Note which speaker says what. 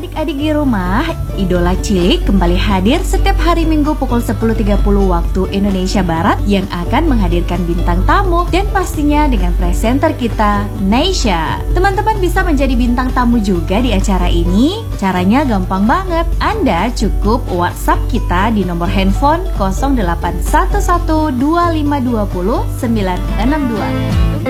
Speaker 1: adik-adik di rumah, Idola Cilik kembali hadir setiap hari Minggu pukul 10.30 waktu Indonesia Barat yang akan menghadirkan bintang tamu dan pastinya dengan presenter kita, Neysha. Teman-teman bisa menjadi bintang tamu juga di acara ini. Caranya gampang banget. Anda cukup WhatsApp kita di nomor handphone 08112520 962.